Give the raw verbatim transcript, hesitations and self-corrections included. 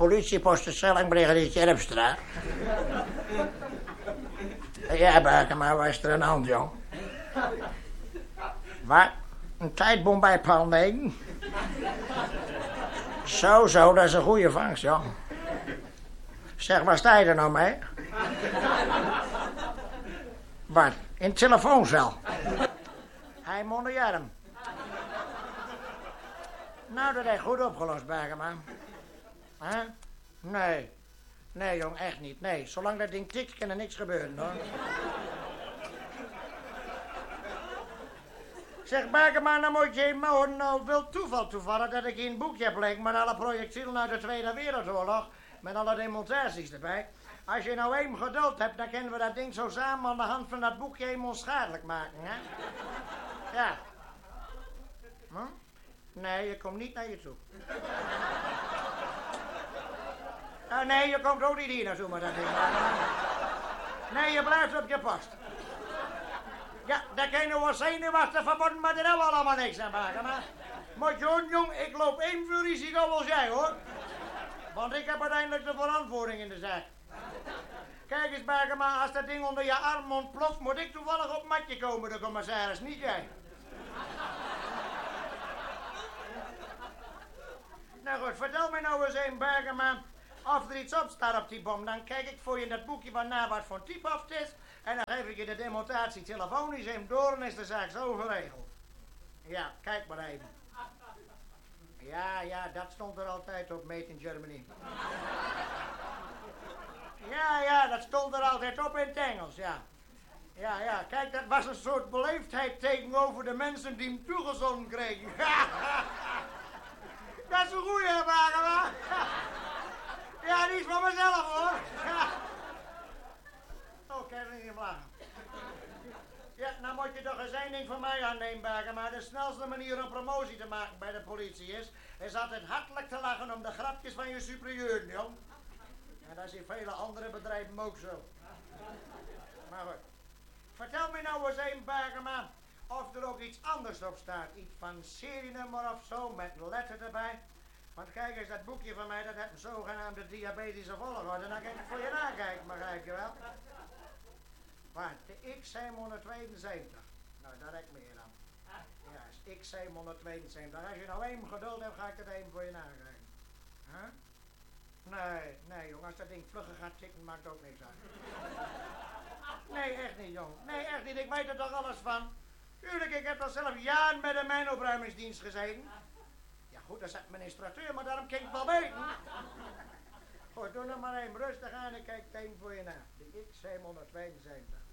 Politiepost de Schelling, brigadier Terpstra. Ja, Berkema, waar is er aan de hand, jong? Wat? Een tijdbom bij paal negen? Zo, zo, dat is een goede vangst, jong. Zeg, waar sta je er nou mee? Wat? In het telefooncel? Hij mondeert. Nou, dat is goed opgelost, Bergema. Huh? Nee. Nee, jong, echt niet. Nee, zolang dat ding tikt, kan er niks gebeuren, hoor. Zeg, Bergema, nou moet je maar horen, nou wil toeval toevallig dat ik in een boekje heb liggen met alle projectielen uit de Tweede Wereldoorlog, met alle demonstraties erbij. Als je nou even geduld hebt, dan kunnen we dat ding zo samen aan de hand van dat boekje helemaal onschadelijk maken, hè? Ja. Hm? Nee, je komt niet naar je toe. Uh, nee, je komt ook niet hier naartoe met dat ding. Nee, je blijft op je post. Ja, daar kan je wel zenuwachtig verbonden, maar daar hebben we allemaal niks aan maken. Maar moet je horen, jong, ik loop evenveel risico als jij, hoor. Want ik heb uiteindelijk de verantwoording in de zaak. Kijk eens, Bergema, als dat ding onder je arm ontploft, moet ik toevallig op het matje komen, de commissaris, niet jij. Nou goed, vertel me nou eens een, Bergema, of er iets op staat op die bom. Dan kijk ik voor je in dat boekje van na wat voor type of het is. En dan geef ik je de demonstratie telefonisch even door en is de zaak zo geregeld. Ja, kijk maar even. Ja, ja, dat stond er altijd op, Made in Germany. Ja, ja, dat stond er altijd op in het Engels, ja. Ja, ja, kijk, dat was een soort beleefdheid tegenover de mensen die hem toegezonden kregen. Dat is een goeie, hè, Bergema? Ja, die is van mezelf, hoor. Oh, kan je niet lachen. Ja, nou moet je toch eens één ding van mij aannemen, Bergema. De snelste manier om promotie te maken bij de politie is, is altijd hartelijk te lachen om de grapjes van je superieur, jong. En dat is in vele andere bedrijven ook zo. Maar goed. Vertel me nou eens één, Bergema, of er ook iets anders op staat. Iets van serienummer of zo, met letter erbij. Want kijk eens, dat boekje van mij, dat heeft een zogenaamde diabetische volgorde. Dan kan ik voor je nakijken, begrijp je wel? Wat? De X zevenhonderdtweeënzeventig. Nou, daar heb ik meer aan. Ja, is X zevenhonderdtweeënzeventig. Als je nou even geduld hebt, ga ik het even voor je nakijken. Huh? Nee, nee, jong. Als dat ding vlugger gaat tikken, maakt ook niks uit. Nee, echt niet, jong. Nee, echt niet. Ik weet er toch alles van. Tuurlijk, ik heb al zelf jaren bij de mijnopruimingsdienst gezeten. Ja, goed, dat is administrateur, maar daarom kan ik het wel weten. Goed, doe nog maar even rustig aan en kijk het even voor je na. De X zevenhonderdtweeënzeventig.